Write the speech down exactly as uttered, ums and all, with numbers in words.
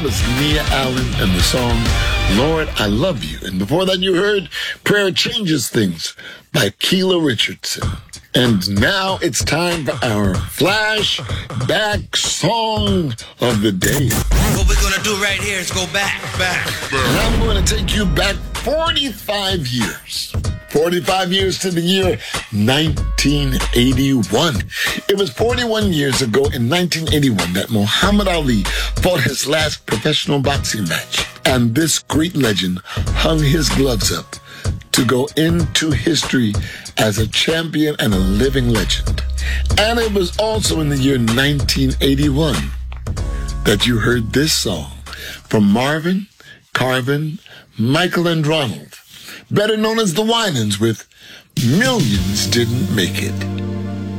was Nia Allen and the song, Lord, I Love You. And before that, you heard Prayer Changes Things by Keela Richardson. And now it's time for our flashback song of the day. What we're going to do right here is go back, back, back. And I'm going to take you back forty-five years. forty-five years to the year nineteen eighty-one. It was forty-one years ago in nineteen eighty-one that Muhammad Ali fought his last professional boxing match. And this great legend hung his gloves up to go into history as a champion and a living legend. And it was also in the year nineteen eighty-one that you heard this song from Marvin, Carvin, Michael, and Ronald, better known as the Winans, with Millions Didn't Make It.